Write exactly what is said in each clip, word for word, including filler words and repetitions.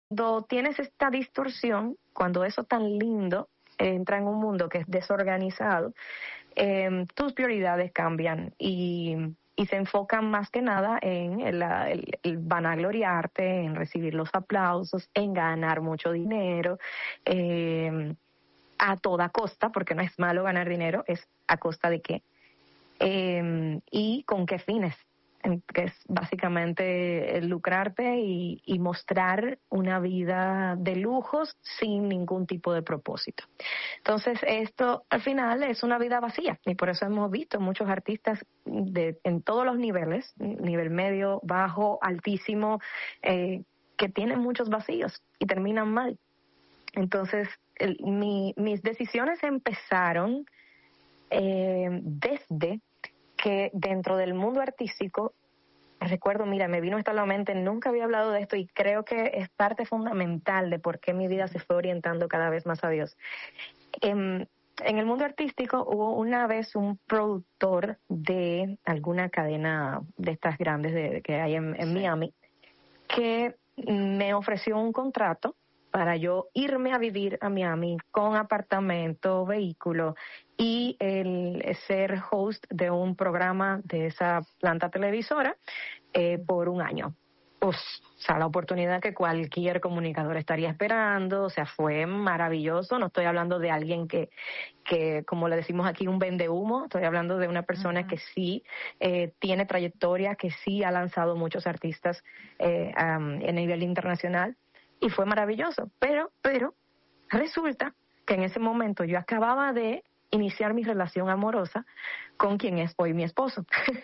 Cuando tienes esta distorsión, cuando eso tan lindo entra en un mundo que es desorganizado, eh, tus prioridades cambian y, y se enfocan más que nada en el, el, el vanagloriarte, en recibir los aplausos, en ganar mucho dinero, eh, a toda costa, porque no es malo ganar dinero, es a costa de qué, eh, y con qué fines, que es básicamente lucrarte y, y mostrar una vida de lujos sin ningún tipo de propósito. Entonces esto al final es una vida vacía y por eso hemos visto muchos artistas de, en todos los niveles, nivel medio, bajo, altísimo, eh, que tienen muchos vacíos y terminan mal. Entonces el, mi, mis decisiones empezaron eh, desde que dentro del mundo artístico, recuerdo, mira, me vino esto a la mente, nunca había hablado de esto y creo que es parte fundamental de por qué mi vida se fue orientando cada vez más a Dios. En, en el mundo artístico hubo una vez un productor de alguna cadena de estas grandes de, que hay en, en sí. Miami, que me ofreció un contrato para yo irme a vivir a Miami con apartamento, vehículo y el ser host de un programa de esa planta televisora eh, por un año. Pues, o sea, la oportunidad que cualquier comunicador estaría esperando, o sea, fue maravilloso. No estoy hablando de alguien que, que como le decimos aquí, un vendehumo. Estoy hablando de una persona uh-huh. que sí eh, tiene trayectoria, que sí ha lanzado muchos artistas eh, um, a nivel internacional. Y fue maravilloso, pero, pero resulta que en ese momento yo acababa de iniciar mi relación amorosa con quien es hoy mi esposo.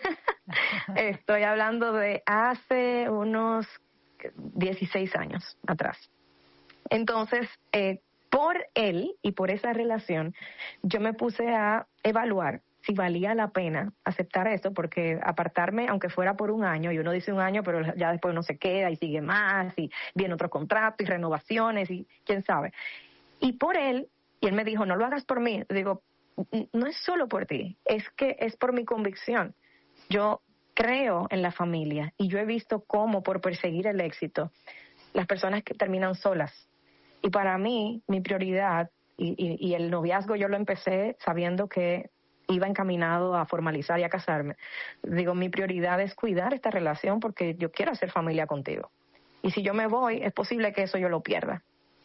Estoy hablando de hace unos dieciséis años atrás. Entonces, eh, por él y por esa relación, yo me puse a evaluar si valía la pena aceptar eso, porque apartarme, aunque fuera por un año, y uno dice un año, pero ya después uno se queda y sigue más, y viene otro contrato y renovaciones, y quién sabe. Y por él, y él me dijo, no lo hagas por mí. Digo, no es solo por ti, es que es por mi convicción. Yo creo en la familia, y yo he visto cómo por perseguir el éxito, las personas que terminan solas. Y para mí, mi prioridad, y, y, y el noviazgo yo lo empecé sabiendo que iba encaminado a formalizar y a casarme. Digo, mi prioridad es cuidar esta relación porque yo quiero hacer familia contigo. Y si yo me voy, es posible que eso yo lo pierda.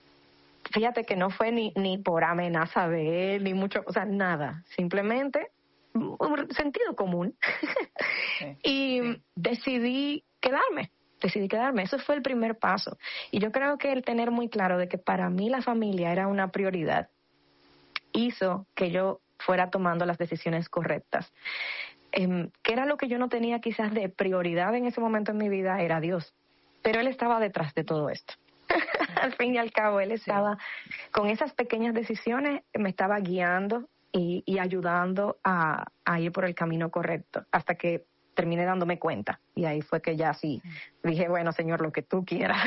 Fíjate que no fue ni, ni por amenaza de él, ni mucho, o sea, nada. Simplemente un sentido común. Sí, y sí. decidí quedarme. Decidí quedarme. Eso fue el primer paso. Y yo creo que el tener muy claro de que para mí la familia era una prioridad hizo que yo fuera tomando las decisiones correctas. Eh, ¿Qué era lo que yo no tenía quizás de prioridad en ese momento en mi vida? Era Dios. Pero Él estaba detrás de todo esto. Al fin y al cabo, Él estaba sí. con esas pequeñas decisiones, me estaba guiando y, y ayudando a, a ir por el camino correcto, hasta que terminé dándome cuenta. Y ahí fue que ya sí dije, bueno, Señor, lo que tú quieras.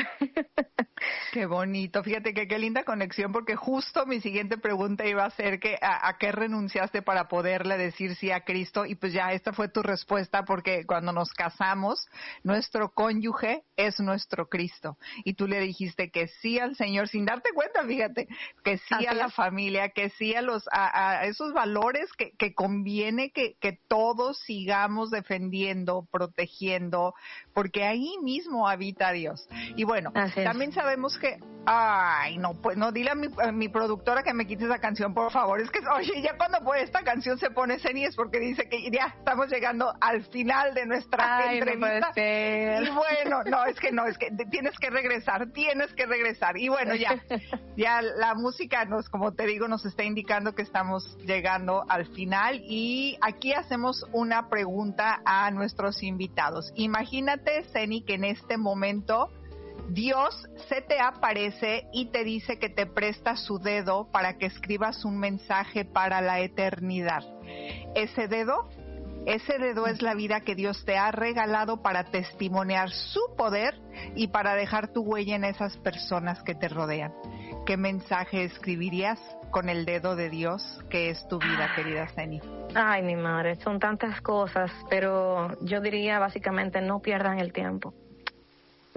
Qué bonito. Fíjate que qué linda conexión, porque justo mi siguiente pregunta iba a ser que a, a qué renunciaste para poderle decir sí a Cristo, y pues ya esta fue tu respuesta, porque cuando nos casamos, nuestro cónyuge es nuestro Cristo. Y tú le dijiste que sí al Señor sin darte cuenta, fíjate, que sí Así a la es. familia, que sí a los a, a esos valores que, que conviene que, que todos sigamos defendiendo, protegiendo, porque ahí mismo habita Dios. Y bueno, también sabemos que, ay, no, pues no, dile a mi, a mi productora que me quite esa canción, por favor. Es que, oye, ya cuando pues, esta canción se pone Ceni es porque dice que ya estamos llegando al final de nuestra ay, entrevista. No puede ser. Y bueno, no, es que no, es que tienes que regresar, tienes que regresar. Y bueno, ya, ya la música nos, como te digo, nos está indicando que estamos llegando al final, y aquí hacemos una pregunta a nuestros invitados. Imagínate, Ceni, que en este momento Dios se te aparece y te dice que te presta su dedo para que escribas un mensaje para la eternidad. Ese dedo, ese dedo es la vida que Dios te ha regalado para testimoniar su poder y para dejar tu huella en esas personas que te rodean. ¿Qué mensaje escribirías con el dedo de Dios que es tu vida, querida Ceni? Ay, mi madre, son tantas cosas, pero yo diría básicamente no pierdan el tiempo.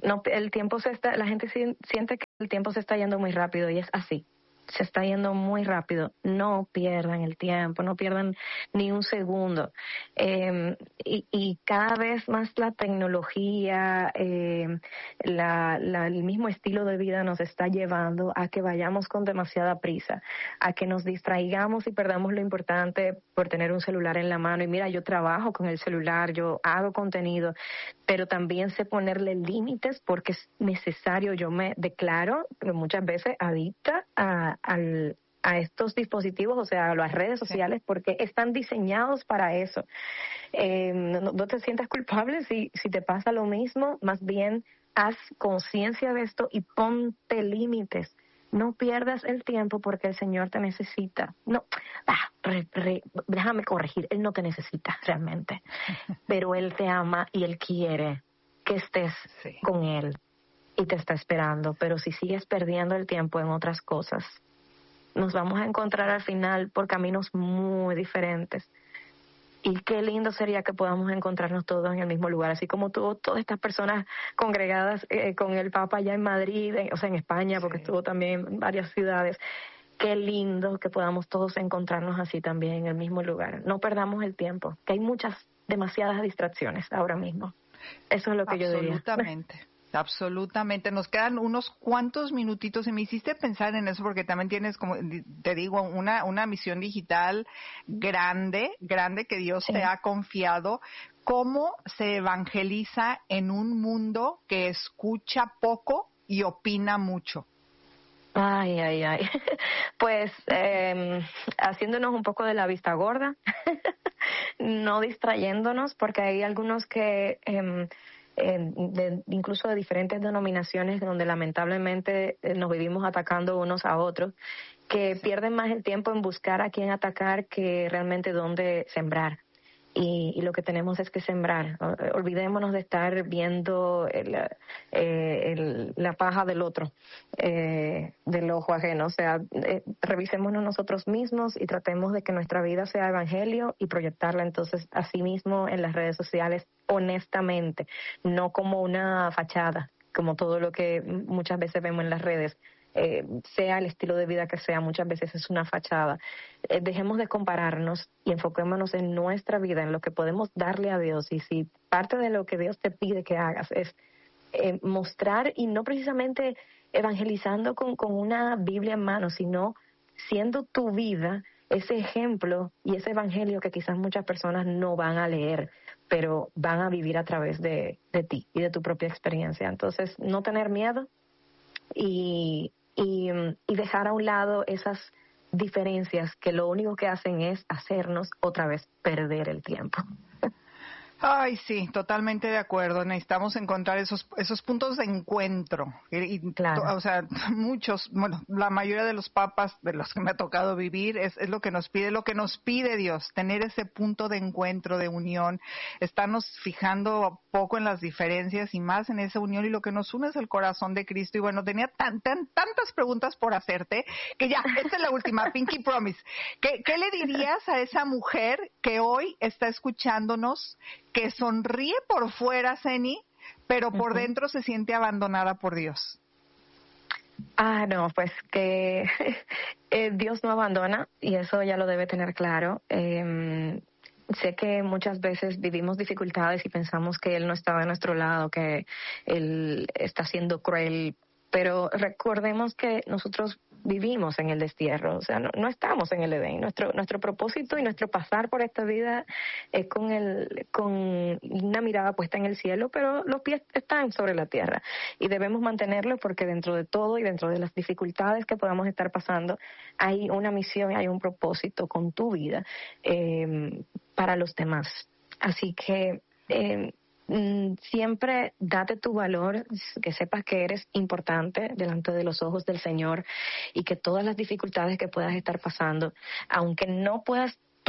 no, el tiempo se está, la gente siente que el tiempo se está yendo muy rápido y es así. Se está yendo muy rápido. No pierdan el tiempo, no pierdan ni un segundo. Eh, y, y cada vez más la tecnología, eh, la, la, el mismo estilo de vida nos está llevando a que vayamos con demasiada prisa, a que nos distraigamos y perdamos lo importante por tener un celular en la mano. Y mira, yo trabajo con el celular, yo hago contenido, pero también sé ponerle límites porque es necesario. Yo me declaro muchas veces adicta a Al, a estos dispositivos, o sea, a las redes sociales, sí, porque están diseñados para eso. Eh, no, no te sientas culpable si, si te pasa lo mismo, más bien haz conciencia de esto y ponte límites. No pierdas el tiempo porque el Señor te necesita. No, ah, re, re, déjame corregir, Él no te necesita realmente, pero Él te ama y Él quiere que estés sí. con Él y te está esperando. Pero si sigues perdiendo el tiempo en otras cosas, nos vamos a encontrar al final por caminos muy diferentes. Y qué lindo sería que podamos encontrarnos todos en el mismo lugar, así como tuvo todas estas personas congregadas eh, con el Papa allá en Madrid, en, o sea, en España, porque sí. estuvo también en varias ciudades. Qué lindo que podamos todos encontrarnos así también en el mismo lugar. No perdamos el tiempo, que hay muchas, demasiadas distracciones ahora mismo. Eso es lo que yo diría. Absolutamente. Absolutamente, nos quedan unos cuantos minutitos y me hiciste pensar en eso porque también tienes, como te digo, una una misión digital grande, grande que Dios sí. te ha confiado. ¿Cómo se evangeliza en un mundo que escucha poco y opina mucho? Ay, ay, ay. Pues eh, haciéndonos un poco de la vista gorda, no distrayéndonos, porque hay algunos que... Eh, Eh, de, incluso de diferentes denominaciones donde lamentablemente eh, nos vivimos atacando unos a otros, que sí. pierden más el tiempo en buscar a quién atacar que realmente dónde sembrar. Y, y lo que tenemos es que sembrar. Olvidémonos de estar viendo el, eh, el, la paja del otro, eh, del ojo ajeno. O sea, eh, revisémonos nosotros mismos y tratemos de que nuestra vida sea evangelio y proyectarla entonces así mismo en las redes sociales honestamente, no como una fachada, como todo lo que muchas veces vemos en las redes. Eh, sea el estilo de vida que sea, muchas veces es una fachada. Eh, dejemos de compararnos y enfoquémonos en nuestra vida, en lo que podemos darle a Dios. Y si parte de lo que Dios te pide que hagas es eh, mostrar, y no precisamente evangelizando con, con una Biblia en mano, sino siendo tu vida ese ejemplo y ese evangelio que quizás muchas personas no van a leer, pero van a vivir a través de, de ti y de tu propia experiencia. Entonces, no tener miedo y Y, y dejar a un lado esas diferencias que lo único que hacen es hacernos otra vez perder el tiempo. Ay, sí, totalmente de acuerdo. Necesitamos encontrar esos esos puntos de encuentro. Y, claro. O sea, muchos, bueno, la mayoría de los papas de los que me ha tocado vivir es, es lo que nos pide, lo que nos pide Dios, tener ese punto de encuentro, de unión, estarnos fijando poco en las diferencias y más en esa unión, y lo que nos une es el corazón de Cristo. Y bueno, tenía tan, tan, tantas preguntas por hacerte que ya, esta es la última, Pinky Promise. ¿Qué, ¿Qué le dirías a esa mujer que hoy está escuchándonos, que sonríe por fuera, Zeni, pero por uh-huh. dentro se siente abandonada por Dios? Ah, no, pues que eh, Dios no abandona, y eso ya lo debe tener claro. Eh, sé que muchas veces vivimos dificultades y pensamos que Él no está de nuestro lado, que Él está siendo cruel, pero recordemos que nosotros vivimos en el destierro, o sea, no, no estamos en el Edén. Nuestro nuestro propósito y nuestro pasar por esta vida es con el con una mirada puesta en el cielo, pero los pies están sobre la tierra y debemos mantenerlo, porque dentro de todo y dentro de las dificultades que podamos estar pasando hay una misión, hay un propósito con tu vida eh, para los demás. Así que eh, siempre date tu valor, que sepas que eres importante delante de los ojos del Señor, y que todas las dificultades que puedas estar pasando, aunque no puedas tú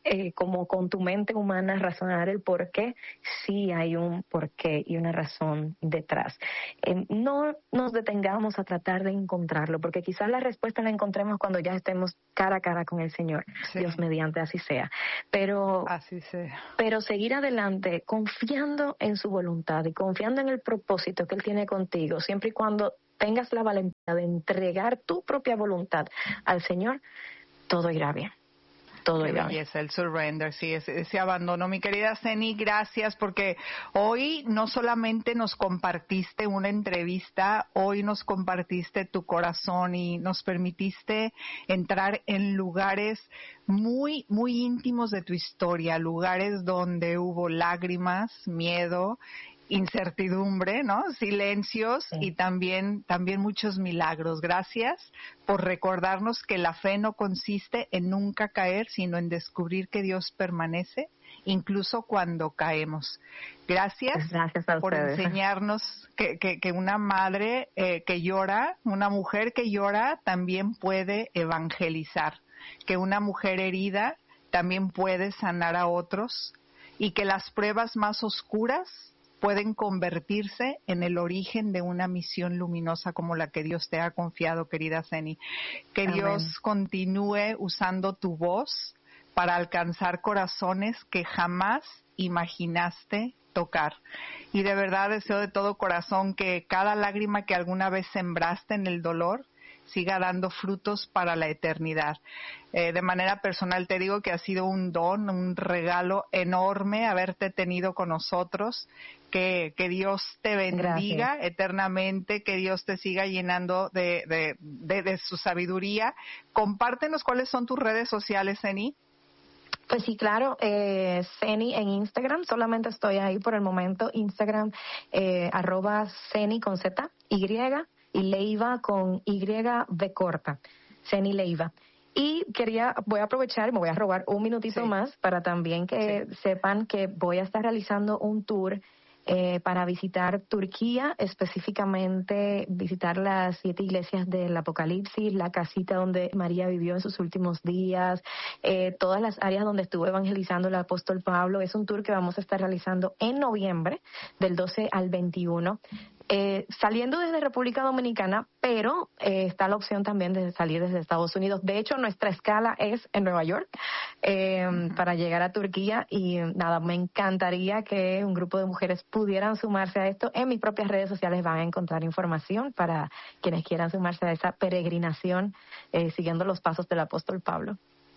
eh, como con tu mente humana razonar el por qué, sí hay un por qué y una razón detrás. Eh, no nos detengamos a tratar de encontrarlo, porque quizás la respuesta la encontremos cuando ya estemos cara a cara con el Señor, sí. Dios mediante, así sea. Pero, así sea. pero seguir adelante confiando en su voluntad y confiando en el propósito que Él tiene contigo, siempre y cuando tengas la valentía de entregar tu propia voluntad al Señor, todo irá bien. Todo Qué belleza, el surrender, sí, ese, ese abandono. Mi querida Ceni, gracias, porque hoy no solamente nos compartiste una entrevista, hoy nos compartiste tu corazón y nos permitiste entrar en lugares muy, muy íntimos de tu historia, lugares donde hubo lágrimas, miedo, incertidumbre, ¿no? Silencios sí. y también, también muchos milagros. Gracias por recordarnos que la fe no consiste en nunca caer, sino en descubrir que Dios permanece, incluso cuando caemos. Gracias, Gracias a por ustedes. enseñarnos que, que, que una madre eh, que llora, una mujer que llora, también puede evangelizar, que una mujer herida también puede sanar a otros y que las pruebas más oscuras pueden convertirse en el origen de una misión luminosa como la que Dios te ha confiado, querida Ceni. Que Amén. Dios continúe usando tu voz para alcanzar corazones que jamás imaginaste tocar. Y de verdad deseo de todo corazón que cada lágrima que alguna vez sembraste en el dolor siga dando frutos para la eternidad. Eh, de manera personal te digo que ha sido un don, un regalo enorme haberte tenido con nosotros, que, que Dios te bendiga Gracias. eternamente, que Dios te siga llenando de, de, de, de su sabiduría. Compártenos cuáles son tus redes sociales, Ceni. Pues sí, claro, eh, Ceni en Instagram, solamente estoy ahí por el momento, Instagram, eh, arroba Ceni con Z, Y, y Leiva con Y V corta, Ceni Leiva. Y quería, voy a aprovechar, me voy a robar un minutito sí. más para también que sí. sepan que voy a estar realizando un tour eh, para visitar Turquía, específicamente visitar las siete iglesias del Apocalipsis, la casita donde María vivió en sus últimos días, eh, todas las áreas donde estuvo evangelizando el apóstol Pablo. Es un tour que vamos a estar realizando en noviembre, del doce al veintiuno. Eh, saliendo desde República Dominicana, pero eh, está la opción también de salir desde Estados Unidos. De hecho, nuestra escala es en Nueva York eh, uh-huh. para llegar a Turquía y nada, me encantaría que un grupo de mujeres pudieran sumarse a esto. En mis propias redes sociales van a encontrar información para quienes quieran sumarse a esa peregrinación eh, siguiendo los pasos del apóstol Pablo.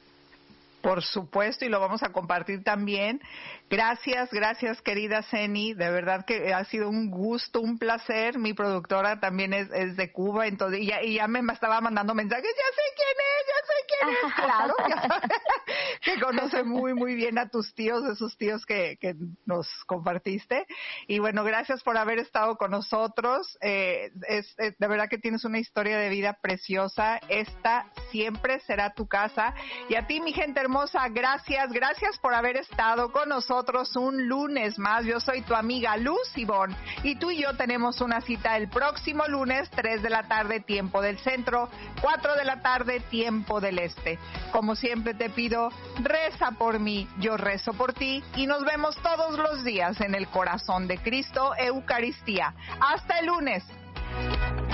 Por supuesto, y lo vamos a compartir también. Gracias, gracias, querida Ceni. De verdad que ha sido un gusto, un placer. Mi productora también es, es de Cuba, entonces y ya, y ya me estaba mandando mensajes. Ya sé quién es, ya sé quién es. Claro, ya, que conoce muy, muy bien a tus tíos, esos tíos que, que nos compartiste. Y bueno, gracias por haber estado con nosotros. Eh, es, es, de verdad que tienes una historia de vida preciosa. Esta siempre será tu casa. Y a ti, mi gente hermosa, hermosa, gracias, gracias por haber estado con nosotros un lunes más. Yo soy tu amiga Luz Ivonne y tú y yo tenemos una cita el próximo lunes, tres de la tarde, tiempo del centro, cuatro de la tarde, tiempo del este. Como siempre te pido, reza por mí, yo rezo por ti y nos vemos todos los días en el corazón de Cristo, Eucaristía. Hasta el lunes.